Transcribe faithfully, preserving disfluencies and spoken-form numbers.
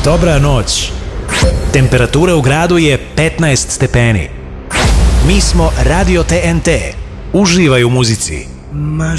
Dobra noć. Temperatura u gradu je petnaest stepeni. Mi smo Radio T N T. Uživaj u muzici. Ma